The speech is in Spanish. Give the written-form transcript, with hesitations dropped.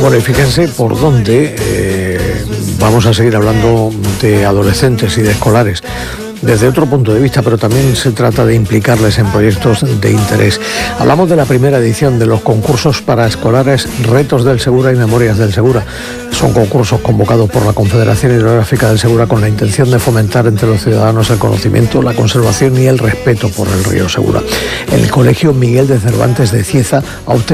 Bueno, y fíjense por dónde vamos a seguir hablando de adolescentes y de escolares desde otro punto de vista, pero también se trata de implicarles en proyectos de interés. Hablamos de la primera edición de los concursos para escolares Retos del Segura y Memorias del Segura. Son concursos convocados por la Confederación Hidrográfica del Segura con la intención de fomentar entre los ciudadanos el conocimiento, la conservación y el respeto por el río Segura. El Colegio Miguel de Cervantes de Cieza ha obtenido